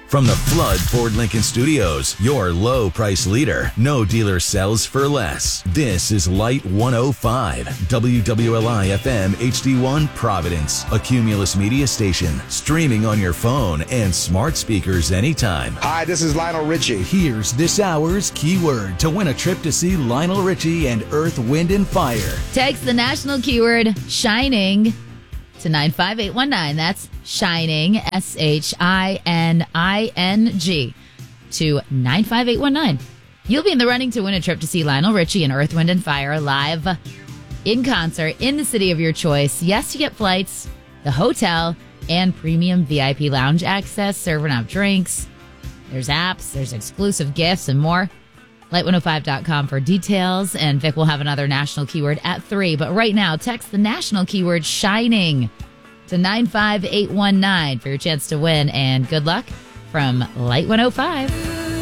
From the Flood Ford Lincoln Studios, your low price leader. No dealer sells for less. This is Light 105, WWLI FM HD1 Providence, a Cumulus media station, streaming on your phone and smart speakers anytime. Hi, this is Lionel Richie. Here's this hour's keyword to win a trip to see Lionel Richie and Earth, Wind, and Fire. Text the national keyword shining to 95819. That's shining, SHINING, to 95819. You'll be in the running to win a trip to see Lionel Richie and Earth, Wind, and Fire live in concert in the city of your choice. Yes, you get flights, the hotel, and premium VIP lounge access, serving up drinks. There's apps, there's exclusive gifts, and more. Light105.com for details, and Vic will have another national keyword at 3. But right now, text the national keyword shining to 95819 for your chance to win, and good luck from Light 105.